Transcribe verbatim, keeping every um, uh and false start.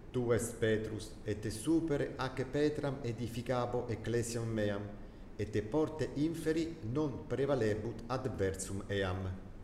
Tu es Petrus, et te supere ac Petram edificabo ecclesiam meam, et te porte inferi non prevalebut adversum eam.